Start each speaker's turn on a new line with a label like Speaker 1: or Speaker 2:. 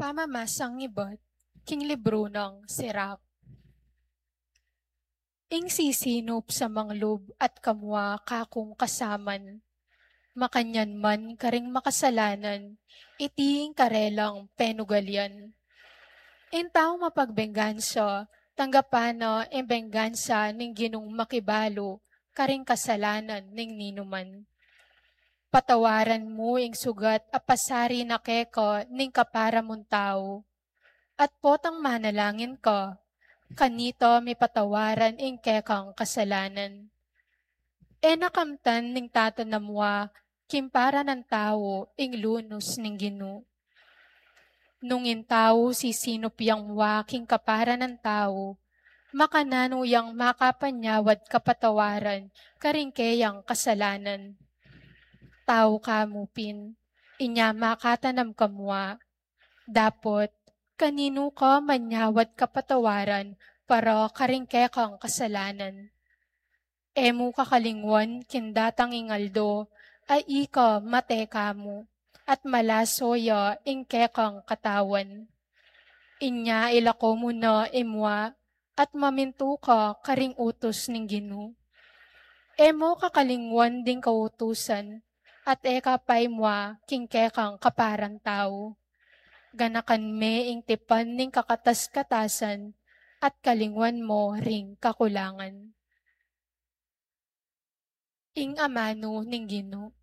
Speaker 1: Pamamasang ibot, king libro ng Sirach. Ing sisinop sa manglob at kamwa kakong kasaman, makanyan man karing makasalanan, itiing karelang penugalyan. In tao mapagbenggansa, tanggapana ang benggansa ning ginong makibalo, karing kasalanan ning ninuman. Patawaran mo ing sugat a pasari na keko ning kapara mong tao. At potang manalangin ka, kanito may patawaran ing kekang kasalanan. E nakamtan ning tatanamwa, kimpara ng tao ing lunos ning ginu. Nung in tao si sinupyang waking kapara ng tao, makanano yang makapanyawad kapatawaran karingkeyang kasalanan. Tao kamupin, inya makatanam kamwa, dapot kanino ka manyawat kapatawaran para karingke kang kasalanan. Emu kakalingwan kindatang ingaldo ay ika mateka mo at malasoya ingke kang katawan. Inya ilako mo na imwa at maminto ka karing utos ning ginu. Emo kakalingwan ding kautusan at eka paimwa kingke kang kaparang tao. Ganakan me ing tipan ning kakatas-katasan at kalingwan mo ring kakulangan. Ing amano ning Ginoo.